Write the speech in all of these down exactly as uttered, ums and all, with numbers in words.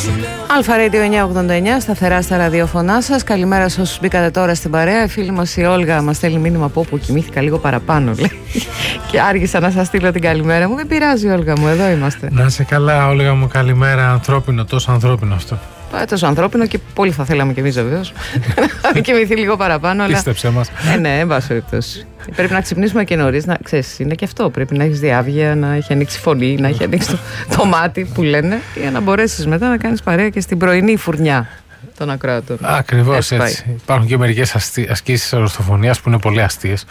Αλφα Radio εννιακόσια ογδόντα εννιά, σταθερά στα ραδιοφωνά σας. Καλημέρα σε όσους μπήκατε τώρα στην παρέα. Η φίλη μας η Όλγα μας στέλνει μήνυμα από όπου κοιμήθηκα λίγο παραπάνω, λέει. Και άργησα να σας στείλω την καλημέρα μου. Δεν πειράζει, Όλγα μου, εδώ είμαστε. Να είσαι καλά, Όλγα μου, καλημέρα. Ανθρώπινο, τόσο ανθρώπινο αυτό. Πάει τόσο ανθρώπινο και πολύ θα θέλαμε κι εμείς βεβαίως. Να κοιμηθεί λίγο παραπάνω. Πίστεψέ μας. Ε, ναι, εν πάση περιπτώσει. Πρέπει να ξυπνήσουμε και νωρίς. Να ξέρεις, είναι και αυτό. Πρέπει να έχεις διάβγεια, να έχει ανοίξει φωνή, να έχει ανοίξει το, το μάτι που λένε, για να μπορέσεις μετά να κάνεις παρέα και στην πρωινή φουρνιά των ακροατών. Ακριβώς έτσι. Υπάρχουν και μερικές ασκήσεις ορθοφωνίας που είναι πολύ αστείες.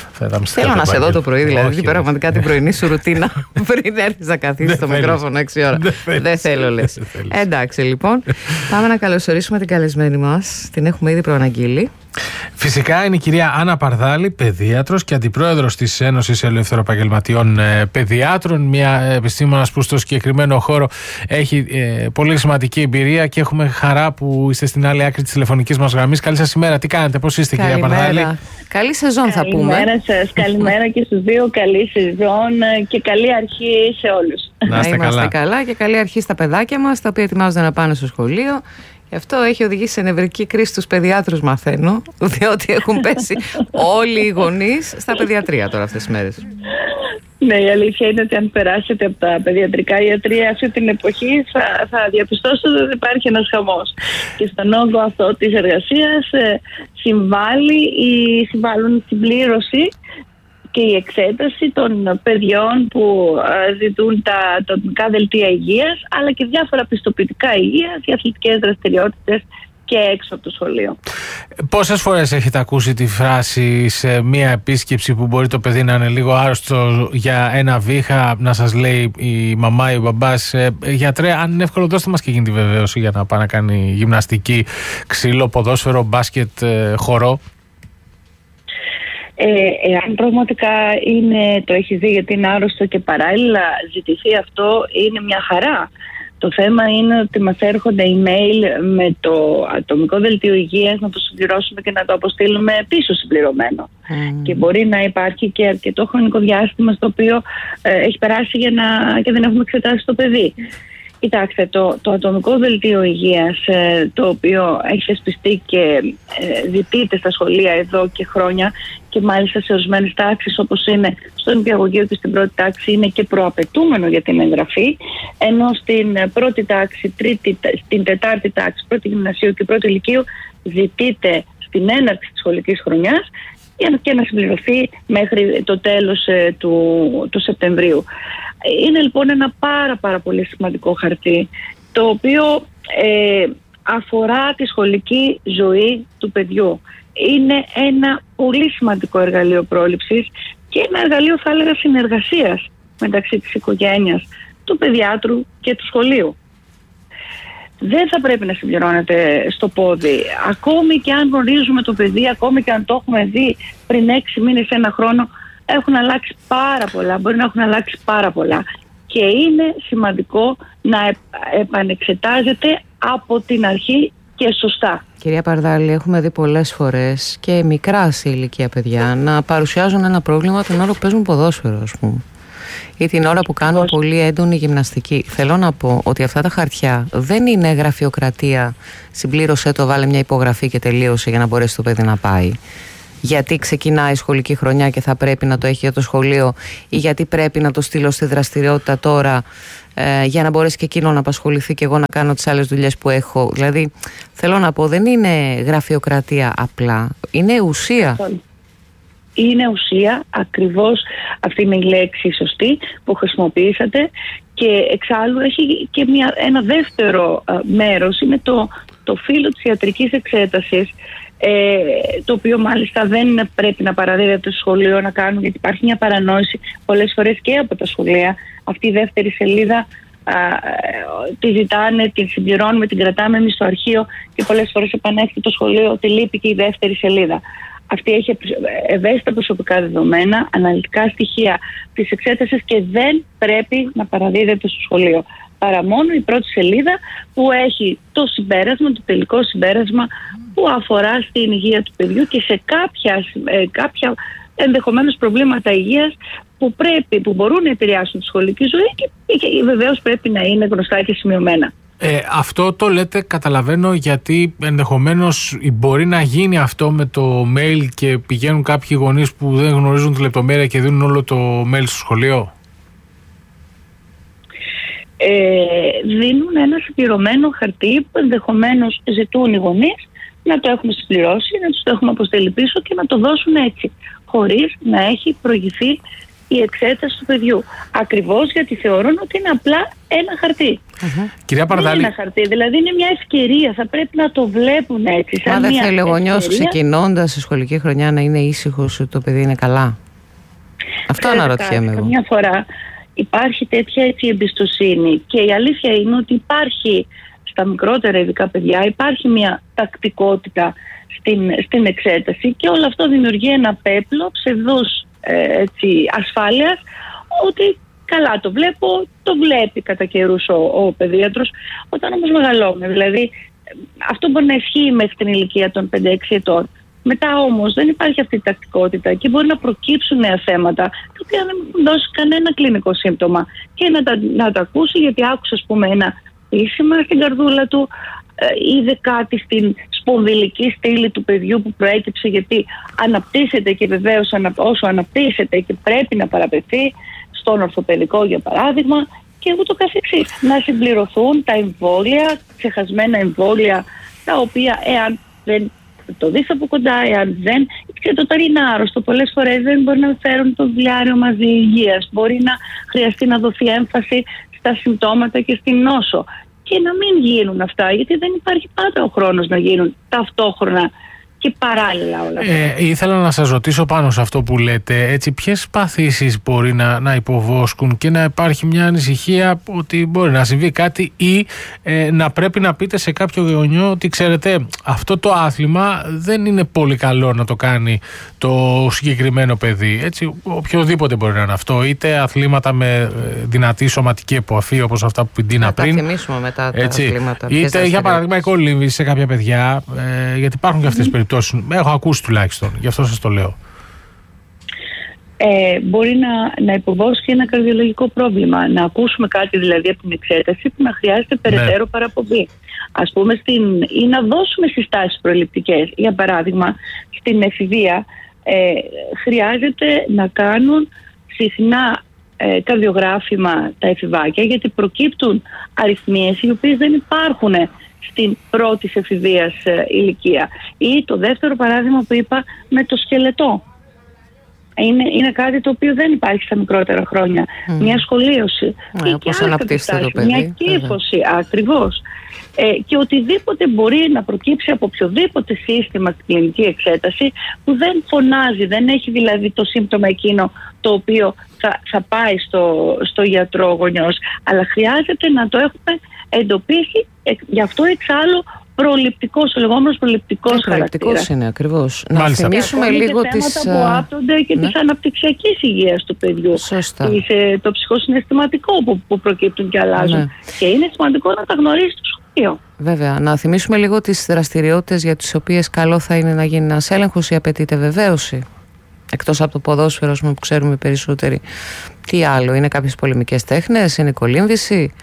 Θέλω να σε δω το πρωί, δηλαδή. Όχι, πραγματικά την πρωινή σου ρουτίνα πριν έρθεις να καθίσεις στο μικρόφωνο έξι ώρα. Δεν θέλω, λες. Εντάξει, λοιπόν. Πάμε να καλωσορίσουμε την καλεσμένη μας. Την έχουμε ήδη προαναγγείλει. Φυσικά είναι η κυρία Άννα Παρδάλη, παιδίατρος και αντιπρόεδρος της Ένωσης Ελευθεροεπαγγελματιών Παιδιάτρων. Μια επιστήμονας που στο συγκεκριμένο χώρο έχει ε, πολύ σημαντική εμπειρία και έχουμε χαρά που είστε στην άλλη άκρη της τηλεφωνικής μας γραμμής. Καλή σας ημέρα. Τι κάνετε, πώς είστε, κυρία Παρδάλη? Καλή σεζόν θα πούμε. Καλημέρα σας, καλημέρα και στους δύο. Καλή σεζόν και καλή αρχή σε όλους. Να είστε καλά. καλά και καλή αρχή στα παιδάκια μας, τα οποία ετοιμάζονται να πάνε στο σχολείο. Γι' αυτό έχει οδηγήσει σε νευρική κρίση στους παιδιάτρους, μαθαίνω, διότι έχουν πέσει όλοι οι γονείς στα παιδιατρία τώρα αυτές τις μέρες. Ναι, η αλήθεια είναι ότι αν περάσετε από τα παιδιατρικά ιατρία αυτή την εποχή θα, θα διαπιστώσετε ότι υπάρχει ένας χαμός. Και στον όγκο αυτό της εργασίας ε, συμβάλλει ή συμβάλλουν στην πλήρωση και η εξέταση των παιδιών που uh, ζητούν τα ατομικά δελτία υγείας, αλλά και διάφορα πιστοποιητικά υγείας για αθλητικές δραστηριότητες και έξω από το σχολείο. Πόσες φορές έχετε ακούσει τη φράση σε μία επίσκεψη που μπορεί το παιδί να είναι λίγο άρρωστο για ένα βήχα, να σας λέει η μαμά ή ο μπαμπάς, γιατρέ, αν είναι εύκολο δώστε μας και γίνει τη βεβαίωση για να πάει να κάνει γυμναστική, ξύλο, ποδόσφαιρο, μπάσκετ, χορό? Ε, εάν πραγματικά είναι, το έχεις δει γιατί είναι άρρωστο και παράλληλα ζητηθεί αυτό, είναι μια χαρά. Το θέμα είναι ότι μας έρχονται email με το ατομικό δελτίο υγείας να το συμπληρώσουμε και να το αποστείλουμε πίσω συμπληρωμένο. Mm. Και μπορεί να υπάρχει και αρκετό χρονικό διάστημα στο οποίο ε, έχει περάσει για να, και δεν έχουμε εξετάσει το παιδί. Κοιτάξτε, το, το ατομικό δελτίο υγείας, ε, το οποίο έχει θεσπιστεί και ε, ζητείται στα σχολεία εδώ και χρόνια και μάλιστα σε ορισμένες τάξεις όπως είναι στο νηπιαγωγείο και στην πρώτη τάξη είναι και προαπαιτούμενο για την εγγραφή, ενώ στην πρώτη τάξη, τρίτη, στην τετάρτη τάξη, πρώτη γυμνασίου και πρώτη λυκείου ζητείται στην έναρξη της σχολικής χρονιάς και να συμπληρωθεί μέχρι το τέλος ε, του, του Σεπτεμβρίου. Είναι λοιπόν ένα πάρα πάρα πολύ σημαντικό χαρτί, το οποίο ε, αφορά τη σχολική ζωή του παιδιού. Είναι ένα πολύ σημαντικό εργαλείο πρόληψης και ένα εργαλείο, θα έλεγα, συνεργασίας μεταξύ της οικογένειας, του παιδιάτρου και του σχολείου. Δεν θα πρέπει να συμπληρώνεται στο πόδι. Ακόμη και αν γνωρίζουμε το παιδί, ακόμη και αν το έχουμε δει πριν έξι μήνες, ένα χρόνο, έχουν αλλάξει πάρα πολλά, μπορεί να έχουν αλλάξει πάρα πολλά. Και είναι σημαντικό να επανεξετάζεται από την αρχή και σωστά. Κυρία Παρδάλη, έχουμε δει πολλές φορές και μικρά σε ηλικία παιδιά να παρουσιάζουν ένα πρόβλημα την ώρα που παίζουν ποδόσφαιρο, ας πούμε, ή την ώρα που κάνουν πολύ έντονη γυμναστική. Θέλω να πω ότι αυτά τα χαρτιά δεν είναι γραφειοκρατία. Συμπλήρωσέ το, βάλε μια υπογραφή και τελείωσε για να μπορέσει το παιδί να πάει. Γιατί ξεκινάει η σχολική χρονιά και θα πρέπει να το έχει για το σχολείο, ή γιατί πρέπει να το στείλω στη δραστηριότητα τώρα ε, για να μπορέσει και εκείνο να απασχοληθεί και εγώ να κάνω τις άλλες δουλειές που έχω. Δηλαδή, θέλω να πω, δεν είναι γραφειοκρατία απλά, είναι ουσία. Είναι ουσία, ακριβώς αυτή είναι η λέξη σωστή που χρησιμοποιήσατε, και εξάλλου έχει και μια, ένα δεύτερο α, μέρος, είναι το, το φύλλο της ιατρικής εξέτασης, ε, το οποίο μάλιστα δεν πρέπει να παραδίδεται στο σχολείο να κάνουν, γιατί υπάρχει μια παρανόηση πολλές φορές και από τα σχολεία. Αυτή η δεύτερη σελίδα α, τη ζητάνε, την συμπληρώνουμε, την κρατάμε εμείς στο αρχείο και πολλές φορές επανέρχεται το σχολείο ότι λείπει και η δεύτερη σελίδα. Αυτή έχει ευαίσθητα προσωπικά δεδομένα, αναλυτικά στοιχεία της εξέτασης και δεν πρέπει να παραδίδεται στο σχολείο. Παρά μόνο η πρώτη σελίδα που έχει το συμπέρασμα, το τελικό συμπέρασμα που αφορά στην υγεία του παιδιού και σε κάποια, ε, κάποια ενδεχομένως προβλήματα υγείας που, πρέπει, που μπορούν να επηρεάσουν τη σχολική ζωή και, και βεβαίως πρέπει να είναι γνωστά και σημειωμένα. Ε, αυτό το λέτε, καταλαβαίνω, γιατί ενδεχομένως μπορεί να γίνει αυτό με το mail και πηγαίνουν κάποιοι γονείς που δεν γνωρίζουν τη λεπτομέρεια και δίνουν όλο το mail στο σχολείο. Ε, δίνουν ένα συμπληρωμένο χαρτί που ενδεχομένως ζητούν οι γονείς να το έχουμε συμπληρώσει, να τους το έχουμε αποστείλει πίσω και να το δώσουν έτσι, χωρίς να έχει προηγηθεί η εξέταση του παιδιού. Ακριβώς γιατί θεωρούν ότι είναι απλά ένα χαρτί. Mm-hmm. Κυρία Παρδάλη. Είναι ένα χαρτί, δηλαδή είναι μια ευκαιρία, θα πρέπει να το βλέπουν έτσι. Μα δεν θέλει ο γονιός ξεκινώντας τη σχολική χρονιά να είναι ήσυχος ότι το παιδί είναι καλά? Αυτό αναρωτιέμαι εγώ. Καμιά φορά υπάρχει τέτοια έτσι εμπιστοσύνη και η αλήθεια είναι ότι υπάρχει στα μικρότερα ειδικά παιδιά, υπάρχει μια τακτικότητα στην, στην εξέταση και όλο αυτό δημιουργεί ένα πέπλο ψευδούς ε, έτσι, ασφάλειας, ότι καλά το βλέπω, το βλέπει κατά καιρούς ο, ο παιδίατρος. Όταν όμως μεγαλώνει, δηλαδή αυτό μπορεί να ισχύει μέχρι την ηλικία των πέντε έξι ετών. Μετά όμως δεν υπάρχει αυτή η τακτικότητα και μπορεί να προκύψουν νέα θέματα τα οποία δεν έχουν δώσει κανένα κλινικό σύμπτωμα και να τα, να τα ακούσει γιατί άκουσε ας πούμε ένα πείσιμα στην καρδούλα του, ε, είδε κάτι στην σπονδυλική στήλη του παιδιού που προέκυψε γιατί αναπτύσσεται και βεβαίως όσο αναπτύσσεται και πρέπει να παραπευθεί στον ορθοπαιδικό για παράδειγμα και ούτω καθεξής. Να συμπληρωθούν τα εμβόλια, ξεχασμένα εμβόλια τα οποία εάν δεν το δεις από κοντά, εάν δεν. Και το τώρα είναι άρρωστο. Πολλές φορές δεν μπορεί να φέρουν το βιβλιάριο μαζί υγείας. Μπορεί να χρειαστεί να δοθεί έμφαση στα συμπτώματα και στην νόσο. Και να μην γίνουν αυτά, γιατί δεν υπάρχει πάντα ο χρόνος να γίνουν ταυτόχρονα και παράλληλα όλα αυτά. Ε, ήθελα να σας ρωτήσω πάνω σε αυτό που λέτε, έτσι, ποιες παθήσεις μπορεί να, να υποβόσκουν και να υπάρχει μια ανησυχία ότι μπορεί να συμβεί κάτι ή ε, να πρέπει να πείτε σε κάποιο γονιό ότι ξέρετε αυτό το άθλημα δεν είναι πολύ καλό να το κάνει το συγκεκριμένο παιδί. Έτσι, οποιοδήποτε μπορεί να είναι αυτό, είτε αθλήματα με δυνατή σωματική επαφή όπως αυτά που πηντήνα πριν. Θα τα θυμίσουμε μετά τα έτσι, αθλήματα. Είτε για παράδειγμα η κολύμβηση σε κάποια παιδιά, ε, γιατί υπάρχουν και αυτές τις περιπτώσεις. Έχω ακούσει τουλάχιστον, γι' αυτό σας το λέω. Ε, μπορεί να, να υποβώσει και ένα καρδιολογικό πρόβλημα. Να ακούσουμε κάτι δηλαδή από την εξέταση που να χρειάζεται περαιτέρω ναι. παραπομπή. Ας πούμε, στην, ή να δώσουμε συστάσεις προληπτικές. Για παράδειγμα, στην εφηβεία ε, χρειάζεται να κάνουν συχνά ε, καρδιογράφημα τα εφηβάκια, γιατί προκύπτουν αριθμίες οι οποίες δεν υπάρχουν στην πρώτη εφηβείας ε, ηλικία. Ή το δεύτερο παράδειγμα που είπα με το σκελετό. Είναι, είναι κάτι το οποίο δεν υπάρχει στα μικρότερα χρόνια. Mm. Μια σχολίωση. Mm. Ή όπως αναπτύσσεται το παιδί. Μια κύφωση, ακριβώς. Ε, και οτιδήποτε μπορεί να προκύψει από οποιοδήποτε σύστημα στην κλινική εξέταση που δεν φωνάζει, δεν έχει δηλαδή το σύμπτωμα εκείνο το οποίο θα, θα πάει στο, στο γιατρό γονιός. Αλλά χρειάζεται να το έχουμε εντοπίσει, ε, γι' αυτό εξάλλου προληπτικός, ο λεγόμενος προληπτικός χαρακτήρας. Προληπτικός είναι ακριβώς. Να Μάλιστα. θυμίσουμε και λίγο θέματα τις... που άπτονται και ναι. της αναπτυξιακής υγείας του παιδιού. Σωστά. Της, το ψυχοσυναισθηματικό που, που προκύπτουν και αλλάζουν. Ναι. Και είναι σημαντικό να τα γνωρίζει το σχολείο. Βέβαια. Να θυμίσουμε λίγο τις δραστηριότητες για τις οποίες καλό θα είναι να γίνει ένας έλεγχος ή απαιτείται βεβαίωση. Εκτός από το ποδόσφαιρο που ξέρουμε περισσότεροι. Τι άλλο, είναι κάποιες πολεμικές τέχνες, είναι κολύμβηση?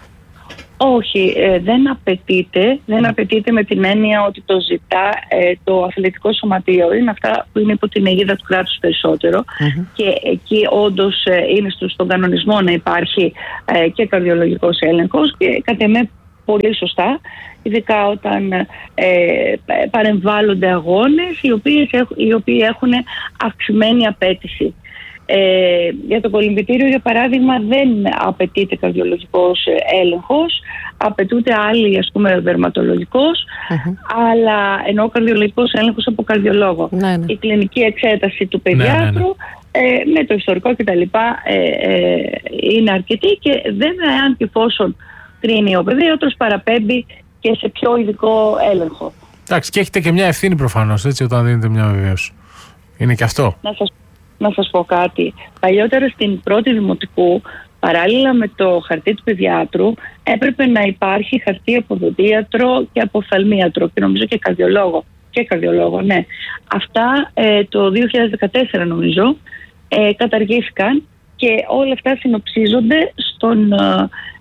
Όχι, ε, δεν απαιτείται, δεν απαιτείται με την έννοια ότι το ζητά ε, το αθλητικό σωματείο. Είναι αυτά που είναι υπό την αιγίδα του κράτους περισσότερο mm-hmm. και εκεί όντως ε, είναι στο, στον κανονισμό να υπάρχει ε, και καρδιολογικός έλεγχος και κατ' εμέ πολύ σωστά, ειδικά όταν ε, παρεμβάλλονται αγώνες οι, οποίες, οι οποίοι έχουν αυξημένη απέτηση. Ε, για το κολυμβητήριο, για παράδειγμα, δεν απαιτείται καρδιολογικός έλεγχος, απαιτούνται άλλοι, ας πούμε, δερματολογικός, uh-huh. αλλά ενώ καρδιολογικός έλεγχος από καρδιολόγο. Ναι, ναι. Η κλινική εξέταση του παιδιάτρου, ναι, ναι, ναι. Ε, με το ιστορικό κτλ. Ε, ε, είναι αρκετή και βέβαια, αν και εφόσον κρίνει ο παιδίατρος, παραπέμπει και σε πιο ειδικό έλεγχο. Εντάξει, και έχετε και μια ευθύνη προφανώς, έτσι, όταν δίνετε μια βεβαίωση. Είναι και αυτό. Να σας Να σας πω κάτι. Παλιότερα στην πρώτη δημοτικού, παράλληλα με το χαρτί του παιδιάτρου, έπρεπε να υπάρχει χαρτί από οδοντίατρο και από οφθαλμίατρο και νομίζω και καρδιολόγο. Και καρδιολόγο, ναι. Αυτά ε, το δύο χιλιάδες δεκατέσσερα νομίζω ε, καταργήθηκαν και όλα αυτά συνοψίζονται στον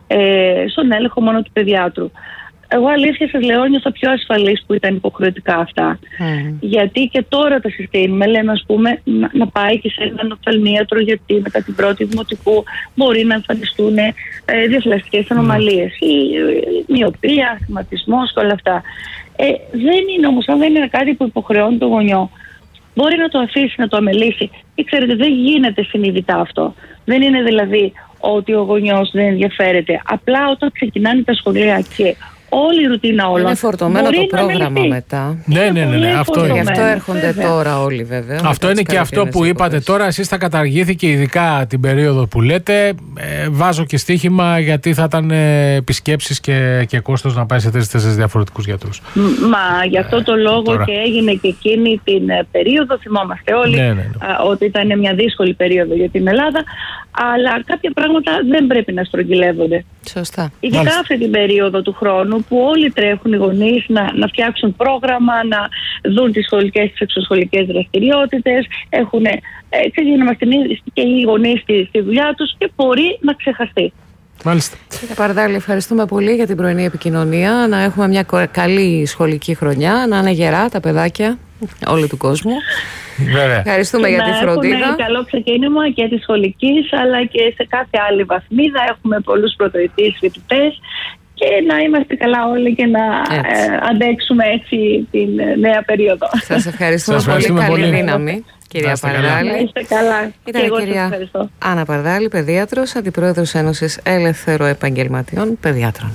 ε, στον έλεγχο μόνο του παιδιάτρου. Εγώ αλήθεια σας λέω, νιώθω πιο ασφαλής που ήταν υποχρεωτικά αυτά. Mm. Γιατί και τώρα τα συστήνουμε, λέμε ας πούμε να, να πάει και σε έναν οφθαλμίατρο, γιατί μετά την πρώτη δημοτικού μπορεί να εμφανιστούν ε, διαθλαστικές ανομαλίες, mm. η, η μοιοπία, ασθηματισμός και όλα αυτά. Ε, δεν είναι όμως, αν δεν είναι κάτι που υποχρεώνει το γονιό, μπορεί να το αφήσει, να το αμελήσει. Και ξέρετε, δεν γίνεται συνειδητά αυτό. Δεν είναι δηλαδή ότι ο γονιός δεν ενδιαφέρεται. Απλά όταν ξεκινάνε τα σχολεία και όλη η ρουτίνα όλων. Είναι φορτωμένο το πρόγραμμα μετά. Ναι, ναι, ναι, ναι. Αυτό είναι. Γι' αυτό έρχονται βέβαια. Τώρα όλοι βέβαια. Αυτό είναι και αυτό που είπατε υποδές. Τώρα. Εσείς θα καταργήθηκε ειδικά την περίοδο που λέτε. Ε, βάζω και στοίχημα γιατί θα ήταν επισκέψεις και, και κόστος να πάει σε τέσσερις διαφορετικούς γιατρούς. Μα γι' αυτό το λόγο τώρα. Και έγινε και εκείνη την περίοδο. Θυμόμαστε όλοι ναι, ναι, ναι. Α, ότι ήταν μια δύσκολη περίοδο για την Ελλάδα. Αλλά κάποια πράγματα δεν πρέπει να στρογγυλεύονται. Σωστά. Ειδικά αυτή την περίοδο του χρόνου που όλοι τρέχουν οι γονείς να, να φτιάξουν πρόγραμμα, να δουν τις σχολικές, τις εξωσχολικές δραστηριότητες, έχουν εξεγενομαστηνίσει και οι γονείς στη, στη δουλειά τους και μπορεί να ξεχαστεί. Μάλιστα. Κύριε Παρδάλη, ευχαριστούμε πολύ για την πρωινή επικοινωνία. Να έχουμε μια καλή σχολική χρονιά, να είναι γερά τα παιδάκια όλου του κόσμου. Βέβαια. Ευχαριστούμε για τη φροντίδα. Έχουμε καλό ξεκίνημα και τη σχολική, αλλά και σε κάθε άλλη βαθμίδα. Έχουμε πολλούς πρωτοετής φοιτητές και να είμαστε καλά όλοι και να ε, αντέξουμε έτσι την νέα περίοδο. Σας ευχαριστούμε, Σας πολύ. πολύ. Καλή δύναμη, κυρία Παρδάλη. Είστε καλά. Ήταν η κυρία Άννα Παρδάλη, παιδίατρος, αντιπρόεδρος Ένωσης Ελευθεροεπαγγελματιών Παιδιάτρων.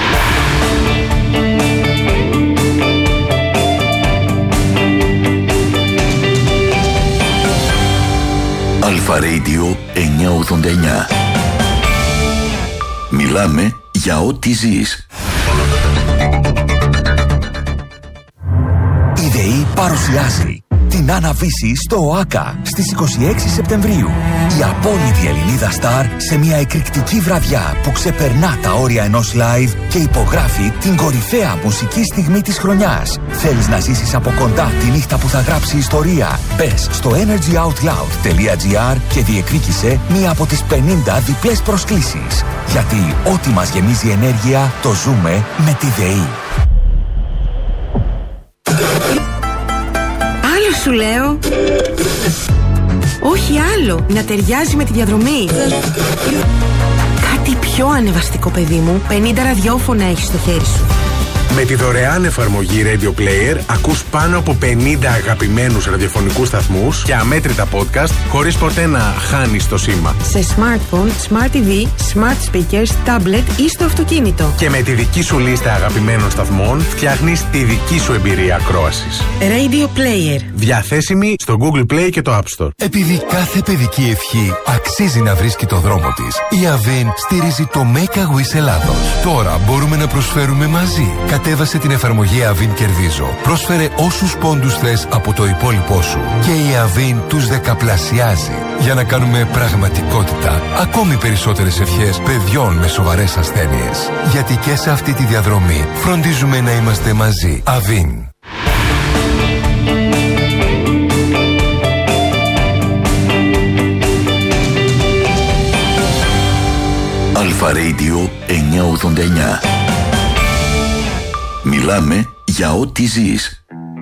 Αλφα Radio εννιακόσια ογδόντα εννιά. Μιλάμε για ό,τι ζεις. Η ΔΕΗ παρουσιάζει την Άννα-Βύση στο ΟΑΚΑ στις είκοσι έξι Σεπτεμβρίου. Η απόλυτη Ελληνίδα στάρ σε μια εκρηκτική βραδιά που ξεπερνά τα όρια ενός live και υπογράφει την κορυφαία μουσική στιγμή της χρονιάς. Θέλεις να ζήσεις από κοντά τη νύχτα που θα γράψει ιστορία? Μπες στο energyoutloud.gr και διεκδίκησε μία από τις πενήντα διπλές προσκλήσεις. Γιατί ό,τι μας γεμίζει ενέργεια το ζούμε με τη ΔΕΗ. Σου λέω. Όχι άλλο. Να ταιριάζει με τη διαδρομή. Κάτι πιο ανεβαστικό, παιδί μου. πενήντα ραδιόφωνα έχεις στο χέρι σου. Με τη δωρεάν εφαρμογή Radio Player ακούς πάνω από πενήντα αγαπημένους ραδιοφωνικούς σταθμούς και αμέτρητα podcast χωρίς ποτέ να χάνεις το σήμα. Σε smartphone, smart τι βι, smart speakers, tablet ή στο αυτοκίνητο. Και με τη δική σου λίστα αγαπημένων σταθμών φτιάχνεις τη δική σου εμπειρία ακρόασης. Radio Player. Διαθέσιμη στο Google Play και το App Store. Επειδή κάθε παιδική ευχή αξίζει να βρίσκει το δρόμο της, η Avin στηρίζει το Make a Wish Ελλάδος. Τώρα μπορούμε να προσφέρουμε μαζί. Κατέβασε την εφαρμογή Avin Κερδίζω. Πρόσφερε όσους πόντους θες από το υπόλοιπό σου. Και η Avin τους δεκαπλασιάζει. Για να κάνουμε πραγματικότητα ακόμη περισσότερες ευχές παιδιών με σοβαρές ασθένειες. Γιατί και σε αυτή τη διαδρομή φροντίζουμε να είμαστε μαζί. Avin. Αλφα Radio εννιακόσια ογδόντα εννιά. Μιλάμε για ό,τι ζεις.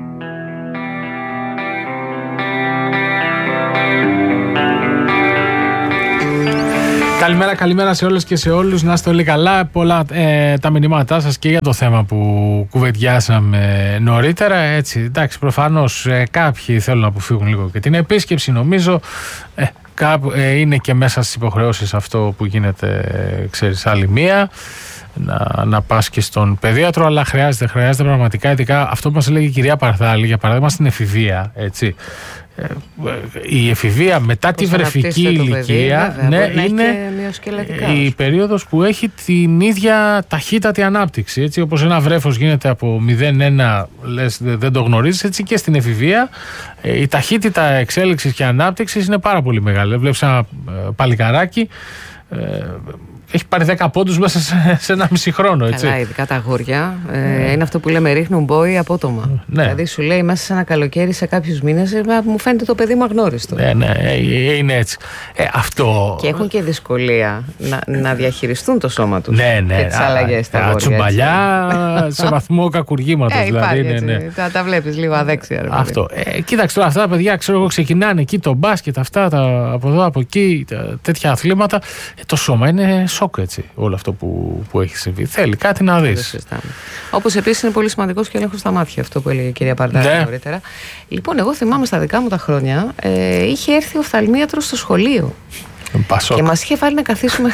Καλημέρα, καλημέρα σε όλες και σε όλους. Να είστε όλοι καλά. Πολλά ε, τα μηνύματά σας και για το θέμα που κουβεντιάσαμε νωρίτερα. Έτσι, εντάξει, προφανώς ε, κάποιοι θέλουν να αποφύγουν λίγο και την επίσκεψη. Νομίζω ε, κάπου, ε, είναι και μέσα στις υποχρεώσεις αυτό που γίνεται, ε, ξέρεις, άλλη μία. Να, να πας και στον παιδίατρο, αλλά χρειάζεται, χρειάζεται πραγματικά, ειδικά αυτό που μας έλεγε η κυρία Παρδάλη, για παράδειγμα στην εφηβεία, έτσι. Ε, η εφηβεία μετά τη βρεφική ηλικία, παιδί, ναι, είναι η περίοδος που έχει την ίδια ταχύτατη ανάπτυξη, έτσι, όπως ένα βρέφος γίνεται από μηδέν ένα, λες δεν το γνωρίζεις, έτσι και στην εφηβεία ε, η ταχύτητα εξέλιξης και ανάπτυξης είναι πάρα πολύ μεγάλη. Βλέπεις ένα παλικαράκι ε, έχει πάρει δέκα πόντους μέσα σε, σε ένα μισή χρόνο. Έτσι. Καλά, ειδικά τα αγόρια. Ε, είναι αυτό που λέμε, ρίχνουν μπόι απότομα. Ναι. Δηλαδή σου λέει μέσα σε ένα καλοκαίρι, σε κάποιους μήνες, μου φαίνεται το παιδί μου αγνώριστο. Ναι, ναι, είναι έτσι. Ε, αυτό... Και έχουν και δυσκολία να, να διαχειριστούν το σώμα τους. Ναι, ναι. Και τις αλλαγές στα αγόρια. Τσουμπαλιά σε βαθμό κακουργήματος. Ε, δηλαδή, υπάρχει, ναι, ναι. Τα, τα βλέπεις λίγο αδέξια. Ρε, αυτό. Ε, κοίταξε τώρα, αυτά τα παιδιά ξέρω εγώ ξεκινάνε εκεί το μπάσκετ, αυτά τα, από εδώ από εκεί, τα, τέτοια αθλήματα. Ε, το σώμα είναι σοκ έτσι, όλο αυτό που, που έχει συμβεί. Θέλει κάτι να δεις. Όπως επίσης είναι πολύ σημαντικός και ο έλεγχος στα μάτια, αυτό που έλεγε η κυρία Παρδάρη ναι. νωρίτερα. Λοιπόν, εγώ θυμάμαι στα δικά μου τα χρόνια, ε, είχε έρθει ο οφθαλμίατρος στο σχολείο. Πασόκ. Και μας είχε βάλει να καθίσουμε.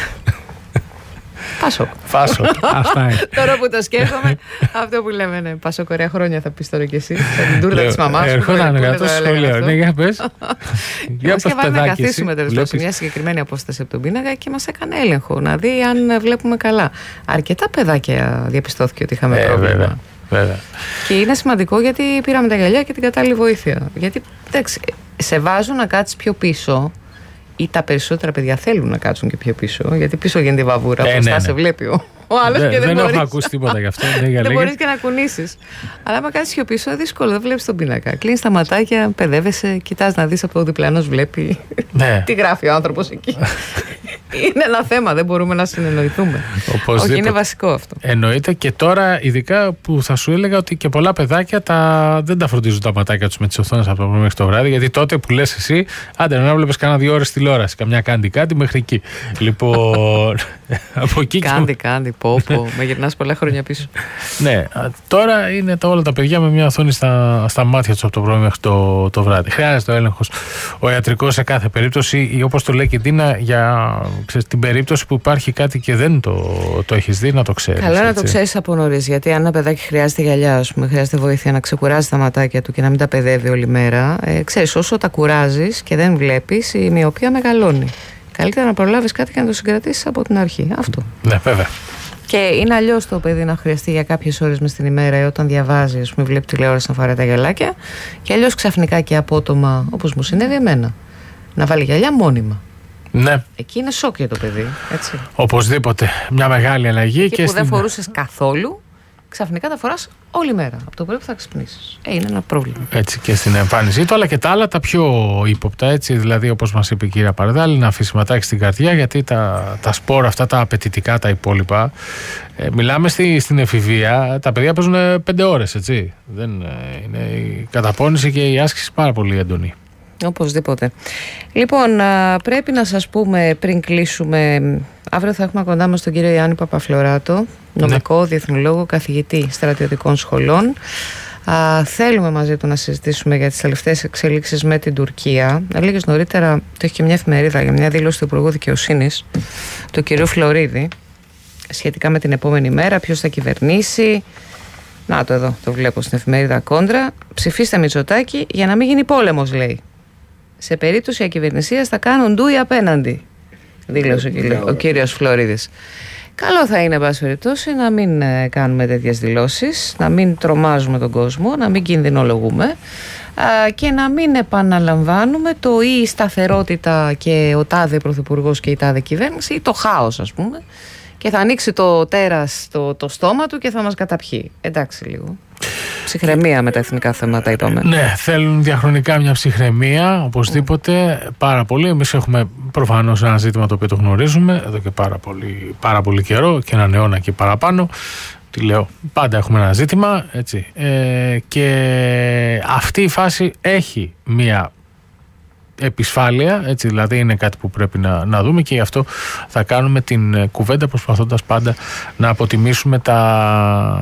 Πάσοκ. Πάσοκ. Αυτά είναι. Τώρα που το σκέφτομαι, αυτό που λέμε, ναι. Πάσοκ, ωραία χρόνια θα πεις τώρα κι εσύ. Σαν την τούρτα της μαμάς σου. Ερχόταν για το σχολείο. Ναι, για πες. Μας είχε βάλει να καθίσουμε τέλος σε μια συγκεκριμένη απόσταση από τον πίνακα και μας έκανε έλεγχο να δει αν βλέπουμε καλά. Αρκετά παιδάκια διαπιστώθηκε ότι είχαμε πρόβλημα. Βέβαια. Και είναι σημαντικό γιατί πήραμε τα γυαλιά και την κατάλληλη βοήθεια. Γιατί εντάξει, σε βάζουν να κάτσεις πιο πίσω. Ή τα περισσότερα παιδιά θέλουν να κάτσουν και πιο πίσω, γιατί πίσω γίνεται η βαβούρα. Ε, μπροστά ναι, ναι. σε βλέπει ο, ο άλλος και δεν, δεν μπορείς. έχω ακούσει τίποτα γι' αυτό. Δεν μπορείς και να κουνήσεις. Αλλά άμα κάτσεις πιο πίσω, δύσκολο, δεν βλέπεις τον πίνακα. Κλείνεις τα ματάκια, παιδεύεσαι, κοιτάς να δεις από ο διπλανός βλέπει. Ναι. Τι γράφει ο άνθρωπος εκεί. Είναι ένα θέμα, δεν μπορούμε να συνεννοηθούμε. Όχι, είναι βασικό αυτό. Εννοείται και τώρα, ειδικά που θα σου έλεγα ότι και πολλά παιδάκια τα... δεν τα φροντίζουν τα ματάκια τους με τις οθόνες από το πρωί μέχρι το βράδυ. Γιατί τότε που λες εσύ, άντε να βλέπεις κάνα δύο ώρες τηλεόραση, καμιά κάντι κάτι μέχρι εκεί. Λοιπόν. Από εκεί κάντι, κάντι, πω, πω. Με γυρνάς πολλά χρόνια πίσω. Ναι, τώρα είναι τα, όλα τα παιδιά με μια οθόνη στα, στα μάτια τους από το πρωί μέχρι το, το βράδυ. Χρειάζεται ο έλεγχος ο ιατρικός σε κάθε περίπτωση ή όπως το λέει και η Τίνα, για ξέρεις, την περίπτωση που υπάρχει κάτι και δεν το, το έχεις δει, να το ξέρεις. Καλά έτσι. Να το ξέρεις από νωρίς, γιατί αν ένα παιδάκι χρειάζεται γυαλιά, ας πούμε, χρειάζεται βοήθεια να ξεκουράζει τα ματάκια του και να μην τα παιδεύει όλη μέρα, ε, ξέρεις, όσο τα κουράζεις και δεν βλέπεις, η μοιοπία μεγαλώνει. Καλύτερα να προλάβεις κάτι και να το συγκρατήσεις από την αρχή. Αυτό. Ναι, βέβαια. Και είναι αλλιώς το παιδί να χρειαστεί για κάποιες ώρες μες την ημέρα ή όταν διαβάζει, ας πούμε, βλέπει τηλεόραση να φοράει τα γυαλάκια, και αλλιώς ξαφνικά και απότομα, όπως μου συνέβη εμένα, να βάλει γυαλιά μόνιμα. Ναι. Εκεί είναι σοκ για το παιδί. Έτσι. Οπωσδήποτε. Μια μεγάλη αλλαγή. Και, και που στην... δεν φορούσες καθόλου, ξαφνικά τα φοράς όλη μέρα. Από το πρωί που θα ξυπνήσεις. Ε, είναι ένα πρόβλημα. Έτσι και στην εμφάνισή του, αλλά και τα άλλα τα πιο ύποπτα. Έτσι, δηλαδή, όπως μας είπε η κυρία Παρδάλη, να αφήσει ματάκι στην καρδιά, γιατί τα, τα σπόρα αυτά, τα απαιτητικά, τα υπόλοιπα. Ε, μιλάμε στη, στην εφηβεία, τα παιδιά παίζουν πέντε ώρες. Έτσι. Δεν, ε, είναι η καταπώνηση και η άσκηση πάρα πολύ έντονη. Οπωσδήποτε. Λοιπόν, πρέπει να σας πούμε πριν κλείσουμε, αύριο θα έχουμε κοντά μας τον κύριο Ιάννη Παπαφλωράτο, νομικό, ναι. διεθνολόγο, καθηγητή στρατιωτικών σχολών. Α, θέλουμε μαζί του να συζητήσουμε για τις τελευταίες εξελίξεις με την Τουρκία. Λίγες νωρίτερα το έχει και μια εφημερίδα για μια δήλωση του Υπουργού Δικαιοσύνης, του κυρίου Φλωρίδη, σχετικά με την επόμενη μέρα, ποιος θα κυβερνήσει. Να το εδώ, το βλέπω στην εφημερίδα Κόντρα. Ψηφίστε Μητσοτάκη για να μην γίνει πόλεμος, λέει. Σε περίπτωση ακυβερνησίας θα κάνουν ντούι απέναντι, δήλωσε ο, ο κύριος Φλωρίδης. Καλό θα είναι, εν πάση περιπτώσει, να μην ε, κάνουμε τέτοιες δηλώσεις, να μην τρομάζουμε τον κόσμο, να μην κινδυνολογούμε α, και να μην επαναλαμβάνουμε το ή η σταθερότητα και ο τάδε πρωθυπουργός και η τάδε κυβέρνηση ή το χάος, ας πούμε, και θα ανοίξει το τέρας το, το στόμα του και θα μας καταπιεί. Εντάξει λίγο. Ψυχραιμία με τα εθνικά θέματα, είπαμε. Ναι, θέλουν διαχρονικά μια ψυχραιμία, οπωσδήποτε, mm. πάρα πολύ. Εμείς έχουμε προφανώς ένα ζήτημα το οποίο το γνωρίζουμε εδώ και πάρα πολύ, πάρα πολύ καιρό και έναν αιώνα και παραπάνω. Τι λέω, πάντα έχουμε ένα ζήτημα, έτσι. Ε, και αυτή η φάση έχει μια επισφάλεια, έτσι, δηλαδή είναι κάτι που πρέπει να, να δούμε και γι' αυτό θα κάνουμε την κουβέντα προσπαθώντας πάντα να αποτιμήσουμε τα